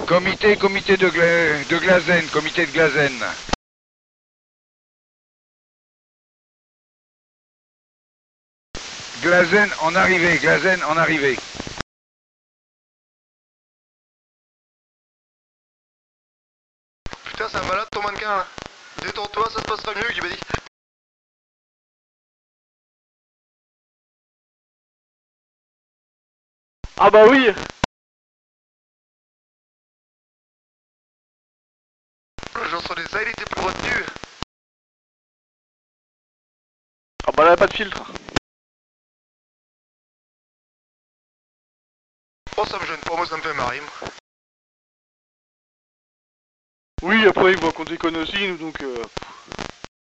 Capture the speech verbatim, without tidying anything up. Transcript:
Comité, comité de, Gla de Glazen, comité de Glazen. Glazen en arrivée, Glazen en arrivée. Putain, c'est un malade ton mannequin là. Détends-toi, ça se passera mieux, il m'a dit. Ah bah oui. J'en sens des ailes, il était plus retenu. Ah bah là pas de filtre. Oh, ça me gêne pas, moi ça me fait marrer. Oui, après ils voient qu'on déconne aussi, nous donc... Euh...